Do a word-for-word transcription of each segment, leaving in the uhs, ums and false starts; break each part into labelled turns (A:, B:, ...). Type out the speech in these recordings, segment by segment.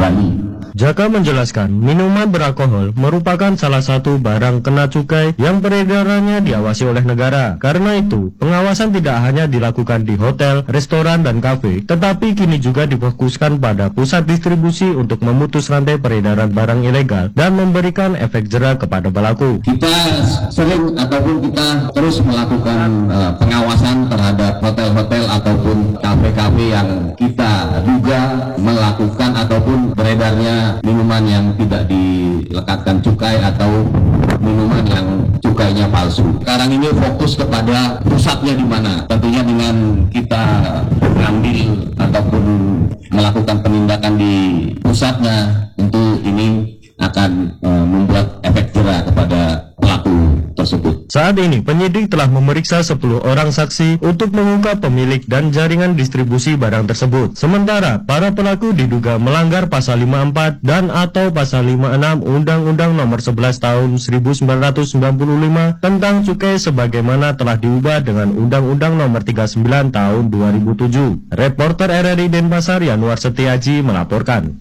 A: kembali.
B: Jaka menjelaskan, minuman beralkohol merupakan salah satu barang kena cukai yang peredarannya diawasi oleh negara. Karena itu, pengawasan tidak hanya dilakukan di hotel, restoran, dan kafe, tetapi kini juga difokuskan pada pusat distribusi untuk memutus rantai peredaran barang ilegal dan memberikan efek jera kepada pelaku.
A: Kita sering ataupun kita terus melakukan uh, pengawasan terhadap hotel-hotel ataupun kafe-kafe yang kita duga melakukan ataupun beredarnya minuman yang tidak dilekatkan cukai atau minuman yang cukainya palsu. Sekarang ini fokus kepada pusatnya di mana. Tentunya dengan kita mengambil ataupun melakukan penindakan di pusatnya, tentu ini akan uh, membuat efek jera kepada pelaku tersebut.
B: Saat ini penyidik telah memeriksa sepuluh orang saksi untuk mengungkap pemilik dan jaringan distribusi barang tersebut. Sementara para pelaku diduga melanggar pasal lima puluh empat dan atau pasal lima puluh enam Undang-Undang Nomor sebelas Tahun seribu sembilan ratus sembilan puluh lima tentang cukai sebagaimana telah diubah dengan Undang-Undang Nomor tiga puluh sembilan Tahun dua ribu tujuh. Reporter R R I Denpasar Yanuar Setiaji melaporkan.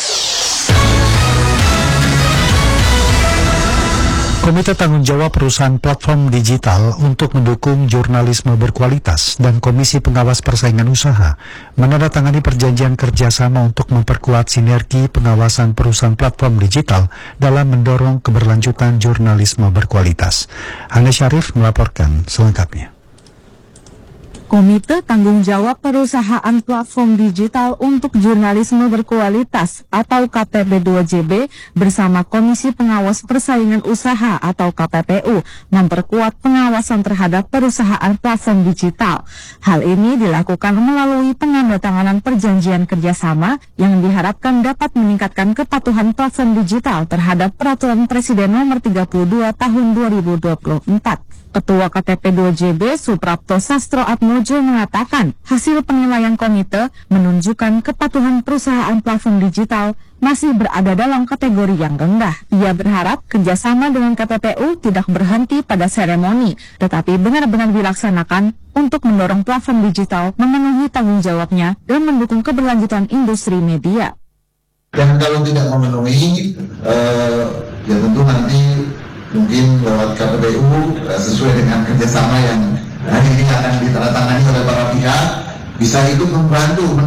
C: Komite Tanggung Jawab Perusahaan Platform Digital untuk mendukung jurnalisme berkualitas dan Komisi Pengawas Persaingan Usaha menandatangani perjanjian kerjasama untuk memperkuat sinergi pengawasan perusahaan platform digital dalam mendorong keberlanjutan jurnalisme berkualitas. Hana Syarif melaporkan selengkapnya.
D: Komite Tanggung Jawab Perusahaan Platform Digital untuk Jurnalisme Berkualitas atau K P P dua J B bersama Komisi Pengawas Persaingan Usaha atau K P P U memperkuat pengawasan terhadap perusahaan platform digital. Hal ini dilakukan melalui penandatanganan perjanjian kerjasama yang diharapkan dapat meningkatkan kepatuhan platform digital terhadap Peraturan Presiden Nomor tiga puluh dua Tahun dua ribu dua puluh empat. Ketua K P P dua J B Suprapto Sastro Atmojo mengatakan hasil penilaian komite menunjukkan kepatuhan perusahaan platform digital masih berada dalam kategori yang rendah. Ia berharap kerjasama dengan K P P U tidak berhenti pada seremoni, tetapi benar-benar dilaksanakan untuk mendorong platform digital memenuhi tanggung jawabnya dan mendukung keberlanjutan industri media.
E: Dan kalau tidak memenuhi, uh, ya tentu nanti mungkin lewat K P P U sesuai dengan kerjasama yang hari ini akan ditandatangani oleh para pihak bisa ikut membantu